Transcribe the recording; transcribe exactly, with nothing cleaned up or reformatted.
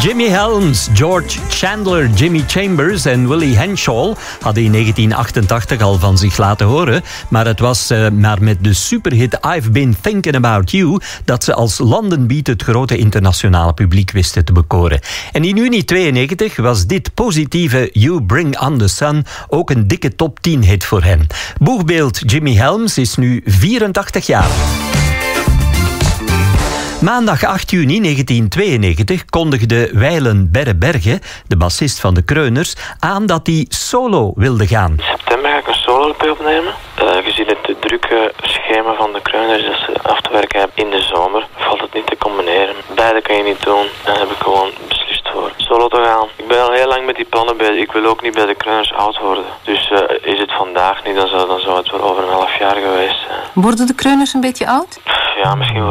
Jimmy Helms, George Chandler, Jimmy Chambers en Willie Henshaw hadden in negentien achtentachtig al van zich laten horen. Maar het was uh, maar met de superhit I've Been Thinking About You dat ze als landenbeat het grote internationale publiek wisten te bekoren. En in juni tweeënnegentig was dit positieve You Bring On The Sun ook een dikke top tien hit voor hen. Boegbeeld Jimmy Helms is nu vierentachtig jaar. Maandag acht juni negentien tweeënnegentig kondigde Wijlen Berreberge, de bassist van de Kreuners, aan dat hij solo wilde gaan. In september ga ik een solo L P opnemen. Uh, gezien het drukke schema van de Kreuners dat ze af te werken hebben in de zomer, valt het niet te combineren. Beide kan je niet doen. Dan heb ik gewoon beslist voor solo te gaan. Ik ben al heel lang met die plannen bezig. Ik wil ook niet bij de Kreuners oud worden. Dus uh, is het vandaag niet, dan zou, dan zou het wel over een half jaar geweest zijn. Worden de Kreuners een beetje oud? Ja, misschien wel.